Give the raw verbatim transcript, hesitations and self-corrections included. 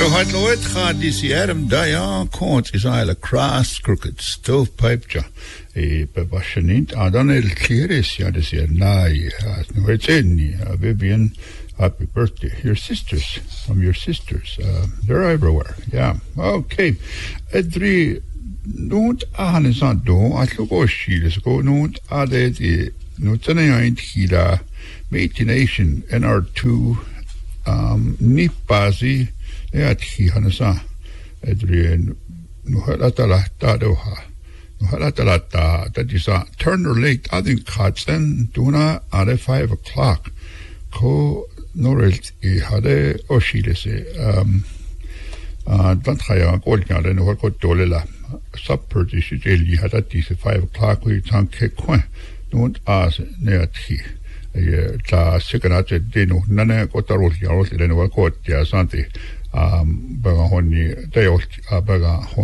had nooit gehad die sierm daar kont is eigenlijk cross crooked stovepipe ja e was niet ah dan el cleares ja dus ja nee nooit niet Vivian happy birthday your sisters from your sisters uh, they're everywhere yeah okay drie nooit aan is aan doen als je ook schiet go nooit aan de nooit zijn eind hier Nation N R two um Nipazi ja die hanasa Adrian no halatala tadoha no halatala ta that is a Turner Lake I think Katzen duna at five o'clock ko norelt I hade oshilese um uh dan ga je kolkjale no ko dolela subperdish jelly hada disse five o'clock we tanke kwen don't as neati ta sikanate dinu nane ko tarol yarol dinu ko tia santi um baga honi tayo baga